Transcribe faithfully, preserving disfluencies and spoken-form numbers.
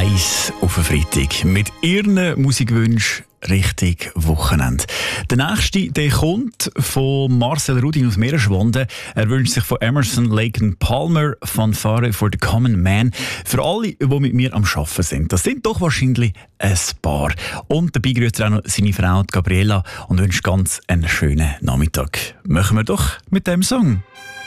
eins auf den Freitag. Mit Ihren Musikwünschen richtig Wochenende. Der nächste, der kommt von Marcel Rudin aus Meeresschwanden. Er wünscht sich von Emerson, Lake and Palmer Fanfare for the Common Man. Für alle, die mit mir am Arbeiten sind. Das sind doch wahrscheinlich ein paar. Und dabei grüßt er auch noch seine Frau Gabriela und wünscht ganz einen schönen Nachmittag. Machen wir doch mit dem Song.